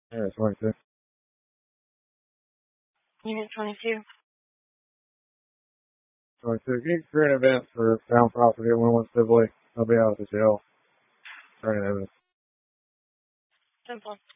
Yeah, 22. Unit 22. 22. Can you create an event for found property at Winwood Sibley? I'll be out of the jail. Turning evidence. Simple.